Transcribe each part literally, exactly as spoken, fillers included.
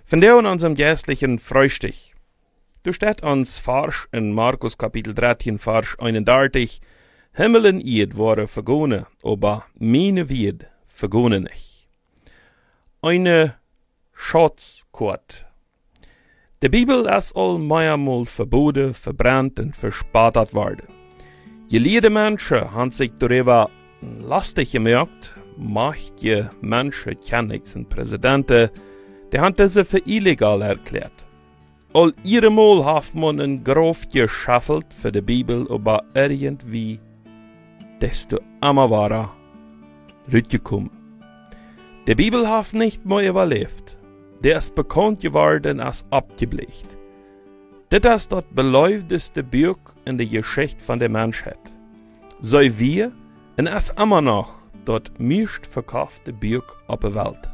Von der in unserem jährlichen Frühstück. Du steht uns Farsch in Markus Kapitel dreizehn, Vers einunddreißig. Himmel und Erd waren vergone, aber meine Word vergone nicht. Eine Schatzkort. Die Bibel ist all mehrmal verboten, verbrannt und verspottet worden. Gelehrte Menschen haben sich darüber lastig gemacht, mächtige Menschen, Königs und Präsidenten, die haben diese für illegal erklärt. All ihre Mal hat man ein Grof geschaffelt für die Bibel, aber irgendwie desto immer war rausgekommen. Die Bibel hat nicht mehr überlebt. Der ist bekannt geworden als abgebleicht. Das ist das beläufteste Buch in der Geschichte von der Menschheit. So wir, und es immer noch das meistverkaufte Buch auf der Welt.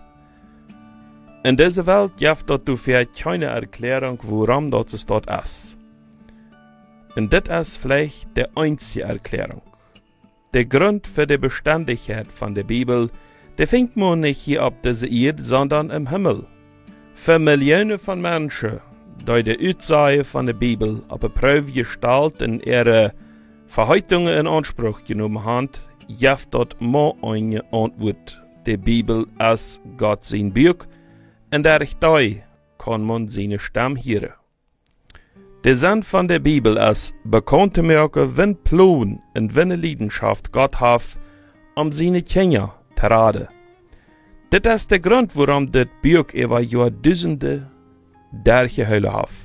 In dieser Welt gibt es dafür keine Erklärung, warum das dort ist. Und das ist vielleicht die einzige Erklärung. Der Grund für die Beständigkeit von der Bibel, der findet man nicht hier auf dieser Erde, sondern im Himmel. Für Millionen von Menschen, die die Aussage von der Bibel auf eine Prüfe gestellt und ihre Verheißungen in Anspruch genommen haben, gibt dort mal eine Antwort. Die Bibel ist Gott sein Buch, und dadurch kann man seine Stimme hören. Der Sinn von der Bibel ist, bekannt zu machen, wenn Plan und wenn Leidenschaft Gott hat, um seine Kinder zu raten. Das ist der Grund, warum das Buch über Jahrtausende durchgehalten hat.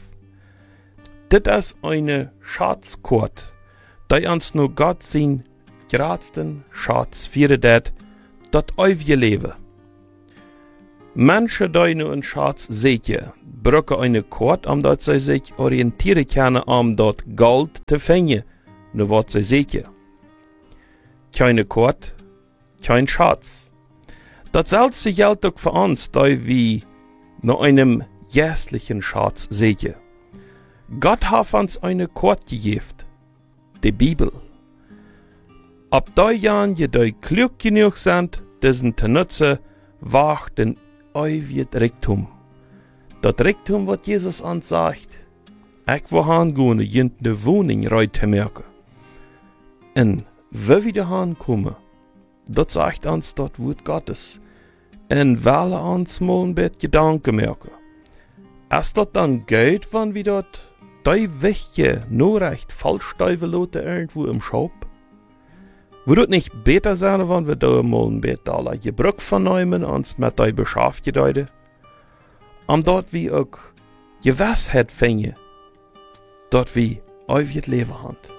Das ist eine Schatzkort, die uns nur Gott sein größten Schatz führt, das ewige Leben. Menschen, die nur einen Schatz sehen, brauchen eine Kort, um dort sie sich orientieren können, um dort Gold zu finden, nur was sie sehen. Keine Kort, kein Schatz. Das selbst gilt auch für uns, die wir nach einem jährlichen Schatz sehen. Gott hat uns eine Kort gegeben, die Bibel. Ab die Jahren, die klug genug sind, diesen zu nutzen, wacht den ewigen Reichtum. Das Reichtum, was Jesus uns sagt, ich will hingehen, in eine Wohnung rein zu merken. Und wenn wir da hinkommen, das sagt uns das Wort Gottes. Und weil wir uns mal ein bisschen Gedanken merken. Ist das dann Geld, wenn wir dort die wichtige Nachricht falsch lassen irgendwo im Shop? Würde es nicht besser sein, wenn wir da mal ein bisschen Gebrauch vernehmen und uns mit der beschäftigen? Um dort wie auch Gewissheit finden, dort wie ewiges Leben haben.